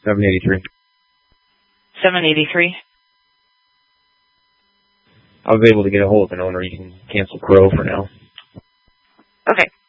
783. 783. I was able to get a hold of an owner. You can cancel Crow for now. Okay.